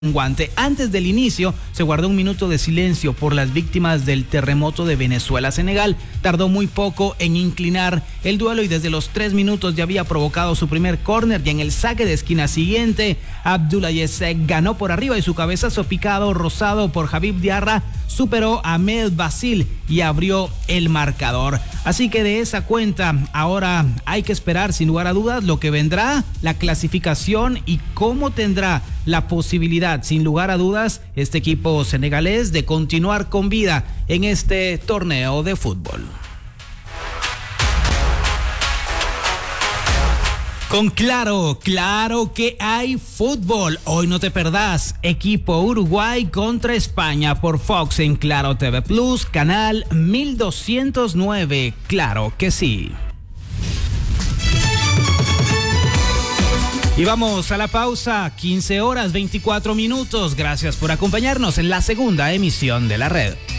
guante. Antes del inicio se guardó un minuto de silencio por las víctimas del terremoto de Venezuela. Senegal tardó muy poco en inclinar el duelo y desde los 3 minutos ya había provocado su primer córner, y en el saque de esquina siguiente Abdoulaye Seck ganó por arriba y su cabezazo picado rosado por Habib Diarra superó a Ahmed Basil y abrió el marcador. Así que de esa cuenta ahora hay que esperar sin lugar a dudas lo que vendrá, la clasificación y cómo tendrá la posibilidad, sin lugar a dudas, este equipo senegalés de continuar con vida en este torneo de fútbol. Con Claro que hay fútbol. Hoy no te perdás equipo Uruguay contra España por Fox en Claro TV Plus, canal 1209. Claro que sí. Y vamos a la pausa, 15 horas 24 minutos. Gracias por acompañarnos en la segunda emisión de La Red.